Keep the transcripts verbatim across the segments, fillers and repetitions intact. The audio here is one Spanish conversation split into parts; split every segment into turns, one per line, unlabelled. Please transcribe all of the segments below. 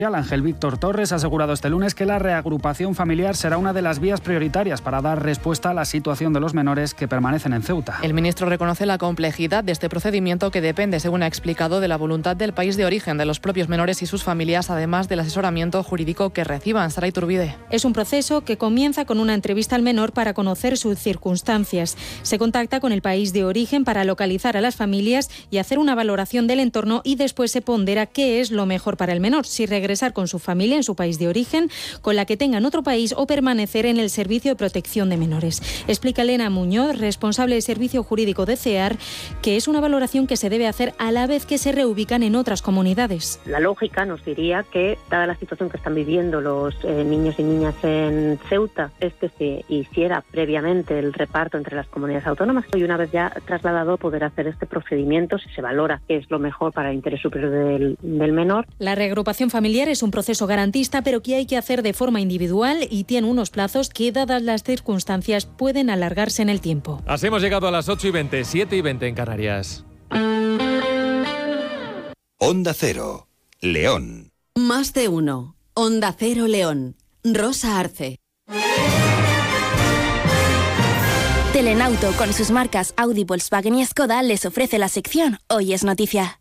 Ángel Víctor Torres ha asegurado este lunes que la reagrupación familiar será una de las vías prioritarias para dar respuesta a la situación de los menores que permanecen en Ceuta.
El ministro reconoce la complejidad de este procedimiento que depende, según ha explicado, de la voluntad del país de origen de los propios menores y sus familias, además del asesoramiento jurídico que reciban. Sara Iturbide.
Es un proceso que comienza con una entrevista al menor para conocer sus circunstancias. Se contacta con el país de origen para localizar a las familias y hacer una valoración del entorno, y después se pondera qué es lo mejor para el menor, si regresar con su familia en su país de origen, con la que tenga en otro país, o permanecer en el Servicio de Protección de Menores. Explica Elena Muñoz, responsable de Servicio Jurídico de CEAR, que es una valoración que se debe hacer a la vez que se reubican en otras comunidades.
La lógica nos diría que, dada la situación que están viviendo los eh, niños y niñas en Ceuta, es que se hiciera previamente el reparto entre las comunidades autónomas, y una vez ya trasladado poder hacer este procedimiento si se valora que es lo mejor para el interés superior del, del menor.
La reagrupación familiar es un proceso garantista, pero que hay que hacer de forma individual y tiene unos plazos que, dadas las circunstancias, pueden alargarse en el tiempo.
Así hemos llegado a las ocho y veinte, siete y veinte en Canarias.
Onda Cero, León.
Más de uno. Onda Cero León. Rosa Arce.
Telenauto, con sus marcas Audi, Volkswagen y Skoda, les ofrece la sección Hoy es Noticia.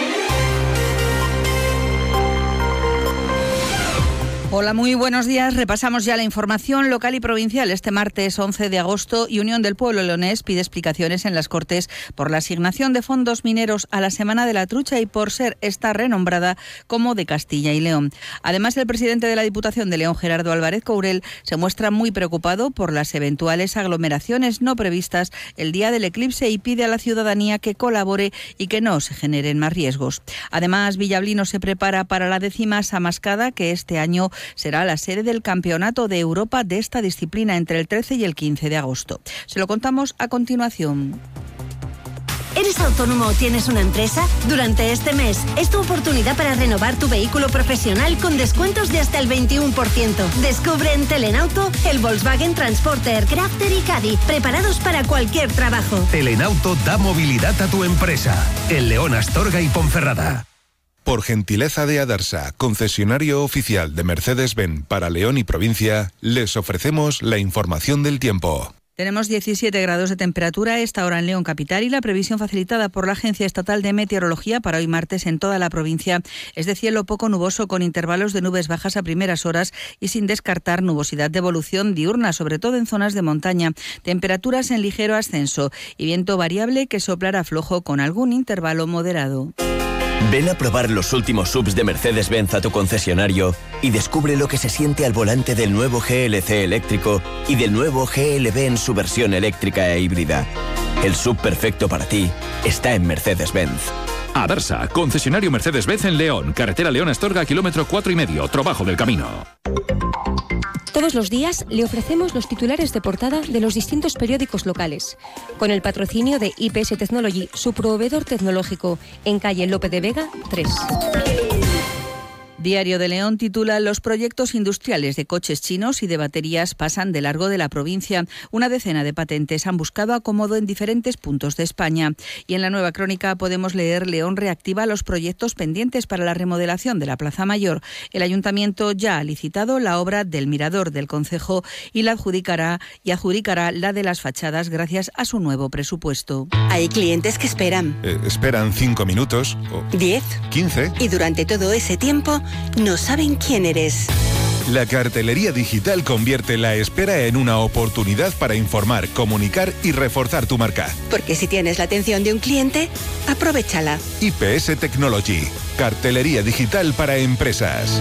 Hola, muy buenos días. Repasamos ya la información local y provincial. Este martes once de agosto, y Unión del Pueblo Leonés pide explicaciones en las Cortes por la asignación de fondos mineros a la Semana de la Trucha y por ser esta renombrada como de Castilla y León. Además, el presidente de la Diputación de León, Gerardo Álvarez Courel, se muestra muy preocupado por las eventuales aglomeraciones no previstas el día del eclipse y pide a la ciudadanía que colabore y que no se generen más riesgos. Además, Villablino se prepara para la décima Samascada, que este año será la sede del Campeonato de Europa de esta disciplina entre el trece y el quince de agosto. Se lo contamos a continuación.
¿Eres autónomo o tienes una empresa? Durante este mes es tu oportunidad para renovar tu vehículo profesional con descuentos de hasta el veintiuno por ciento. Descubre en Telenauto el Volkswagen Transporter, Crafter y Caddy, preparados para cualquier trabajo.
Telenauto da movilidad a tu empresa. En León, Astorga y Ponferrada.
Por gentileza de Adarsa, concesionario oficial de Mercedes-Benz para León y provincia, les ofrecemos la información del tiempo.
Tenemos diecisiete grados de temperatura a esta hora en León capital, y la previsión facilitada por la Agencia Estatal de Meteorología para hoy martes en toda la provincia es de cielo poco nuboso, con intervalos de nubes bajas a primeras horas y sin descartar nubosidad de evolución diurna, sobre todo en zonas de montaña. Temperaturas en ligero ascenso y viento variable que soplará flojo con algún intervalo moderado.
Ven a probar los últimos S U Vs de Mercedes-Benz a tu concesionario y descubre lo que se siente al volante del nuevo G L C eléctrico y del nuevo G L B en su versión eléctrica e híbrida. El S U V perfecto para ti está en Mercedes-Benz.
Adarsa, concesionario Mercedes-Benz en León, carretera León-Astorga, kilómetro cuatro y medio, trabajo del camino.
Todos los días le ofrecemos los titulares de portada de los distintos periódicos locales, con el patrocinio de I P S Technology, su proveedor tecnológico, en calle Lope de Vega tres.
Diario de León titula: Los proyectos industriales de coches chinos y de baterías pasan de largo de la provincia. Una decena de patentes han buscado acomodo en diferentes puntos de España. Y en la Nueva Crónica podemos leer: León reactiva los proyectos pendientes para la remodelación de la Plaza Mayor. El Ayuntamiento ya ha licitado la obra del Mirador del Concejo y la adjudicará y adjudicará la de las fachadas gracias a su nuevo presupuesto.
Hay clientes que esperan.
Eh, esperan cinco minutos. O
diez.
quince.
Y durante todo ese tiempo no saben quién eres.
La cartelería digital convierte la espera en una oportunidad para informar, comunicar y reforzar tu marca.
Porque si tienes la atención de un cliente, aprovéchala.
I P S Technology, cartelería digital para empresas.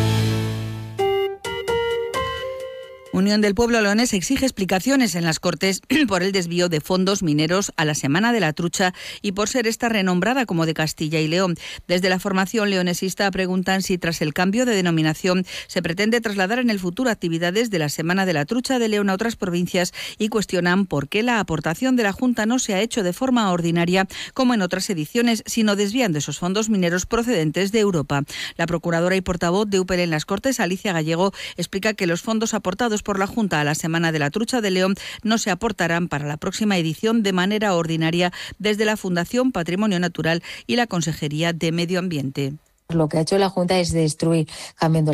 Unión del Pueblo Leonés exige explicaciones en las Cortes por el desvío de fondos mineros a la Semana de la Trucha y por ser esta renombrada como de Castilla y León. Desde la formación leonesista preguntan si tras el cambio de denominación se pretende trasladar en el futuro actividades de la Semana de la Trucha de León a otras provincias y cuestionan por qué la aportación de la Junta no se ha hecho de forma ordinaria como en otras ediciones, sino desviando esos fondos mineros procedentes de Europa. La procuradora y portavoz de U P L en las Cortes, Alicia Gallego, explica que los fondos aportados por la Junta a la Semana de la Trucha de León no se aportarán para la próxima edición de manera ordinaria desde la Fundación Patrimonio Natural y la Consejería de Medio Ambiente.
Lo que ha hecho la Junta es destruir, cambiando